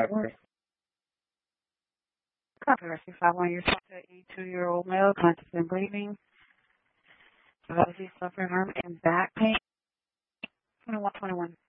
work. Controversy. 51 years old, 82-year-old male, conscious and breathing. Obviously suffering arm and back pain. 2121.